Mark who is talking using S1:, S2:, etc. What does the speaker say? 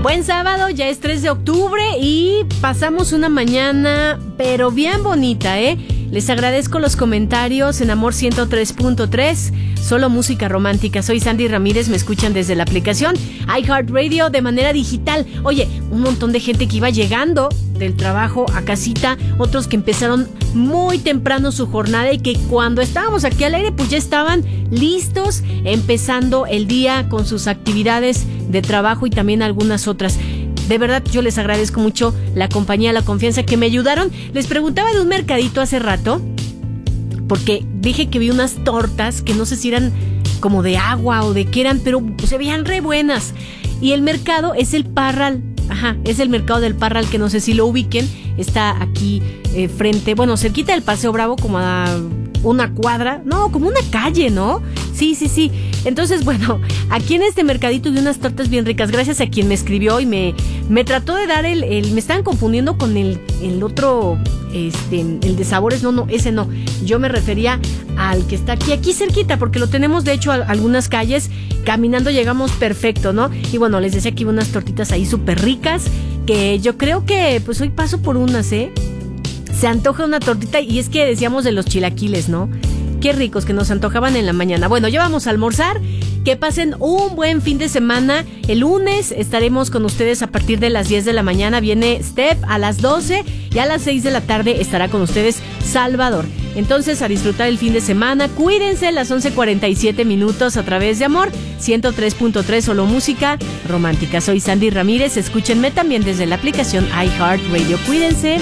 S1: Buen sábado, ya es 3 de octubre y pasamos una mañana, pero bien bonita, ¿eh? Les agradezco los comentarios en Amor 103.3, solo música romántica. Soy Sandy Ramírez, me escuchan desde la aplicación iHeartRadio de manera digital. Oye, un montón de gente que iba llegando del trabajo a casita, otros que empezaron muy temprano su jornada y que cuando estábamos aquí al aire pues ya estaban listos, empezando el día con sus actividades de trabajo y también algunas otras. De verdad, yo les agradezco mucho la compañía, la confianza que me ayudaron. Les preguntaba de un mercadito hace rato, porque dije que vi unas tortas que no sé si eran como de agua o de qué eran, pero se veían re buenas. Y el mercado es el Parral. Ajá, es el mercado del Parral, que no sé si lo ubiquen. Está aquí frente, bueno, cerquita del Paseo Bravo, como a una cuadra, no, como una calle, ¿no? Sí. Entonces, bueno, aquí en este mercadito vi unas tortas bien ricas, gracias a quien me escribió y me trató de dar me estaban confundiendo con el otro, el de sabores, no, ese no. Yo me refería al que está aquí cerquita, porque lo tenemos de hecho a algunas calles, caminando llegamos perfecto, ¿no? Y bueno, les decía que iba unas tortitas ahí súper ricas, que yo creo que pues hoy paso por unas, ¿eh? Se antoja una tortita y es que decíamos de los chilaquiles, ¿no? Qué ricos que nos antojaban en la mañana. Bueno, ya vamos a almorzar. Que pasen un buen fin de semana. El lunes estaremos con ustedes a partir de las 10 de la mañana. Viene Steph a las 12 y a las 6 de la tarde estará con ustedes Salvador. Entonces, a disfrutar el fin de semana. Cuídense, las 11:47 a través de Amor 103.3, solo música romántica. Soy Sandy Ramírez. Escúchenme también desde la aplicación iHeartRadio. Cuídense.